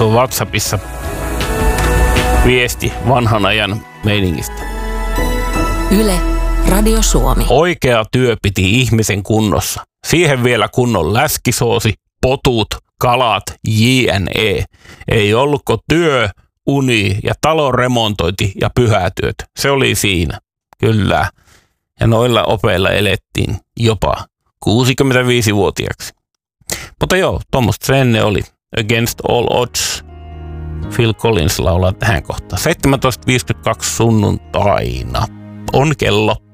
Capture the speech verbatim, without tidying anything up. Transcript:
Tässä on WhatsAppissa viesti vanhan ajan meiningistä. Yle, Radio Suomi. Oikea työ piti ihmisen kunnossa. Siihen vielä kunnon läskisoosi, potut, kalat, jne. Ei ollutko työ, uni ja talon remontointi ja pyhätyöt. Se oli siinä. Kyllä. Ja noilla opeilla elettiin jopa kuusikymmentäviisivuotiaaksi. Mutta joo, tuommoista se ennen oli. Against all odds. Phil Collins laulaa tähän kohtaan. seitsemäntoista viisikymmentäkaksi sunnuntaina on kello.